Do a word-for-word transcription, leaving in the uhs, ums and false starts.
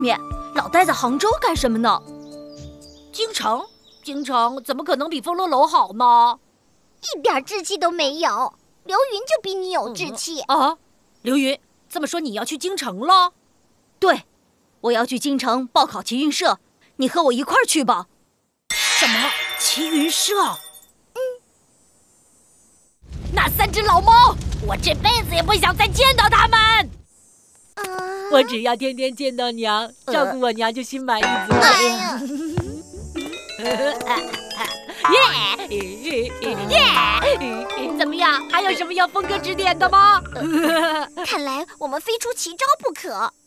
面，老待在杭州干什么呢？ 京城，京城怎么可能比风罗楼好呢？ 一点志气都没有。刘云就比你有志气、 嗯、啊！刘云，这么说你要去京城了？ 对，我要去京城报考齐云社，你和我一块儿去吧。 什么？齐云社？ 嗯。 那三只老猫，我这辈子也不想再见到它们。 啊！ 我只要天天见到娘，照顾我娘就心满意足。 哎呀！ 耶耶！怎么样？还有什么要峰哥指点的吗？ 看来我们非出奇招不可。